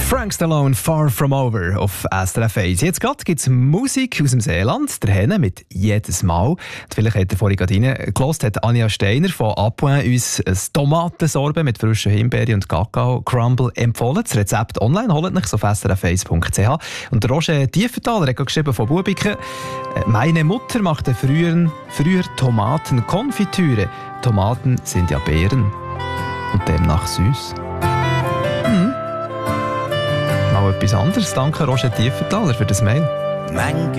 Frank Stallone, Far From Over auf SRF 1. Jetzt gerade gibt es Musik aus dem Seeland, der Henne mit «Jedes Mal». Und vielleicht hat er vorhin gerade reingehört, hat Anja Steiner von Apoin uns ein Tomatensorbet mit frischen Himbeeren und Kakao-Crumble empfohlen. Das Rezept online holt euch auf srf1.ch. Und der Roger Tiefenthaler hat geschrieben von Bubiken: «Meine Mutter machte früher Tomatenkonfitüre. Tomaten sind ja Beeren und demnach süß.» Mal etwas anderes. Danke Roger Tiefenthaler für das Mail.